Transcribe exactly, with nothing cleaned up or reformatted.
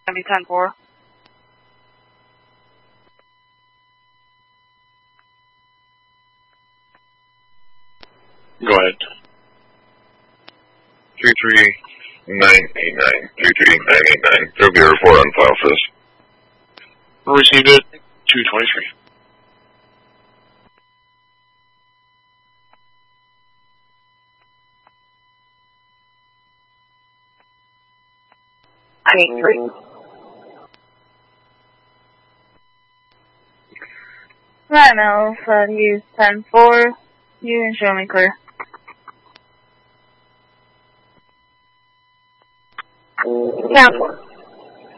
gonna be ten four. Go ahead. three three nine eight nine. three three nine eight nine. There'll be a report on file for this. Received it. two twenty-three. Eight three. Right now, so use ten four. You can show me clear. Count four.